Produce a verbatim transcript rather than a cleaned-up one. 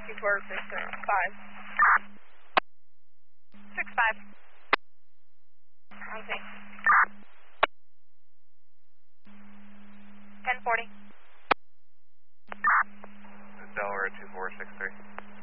two four six five. six five. Okay. ten forty. Delaware two four six three.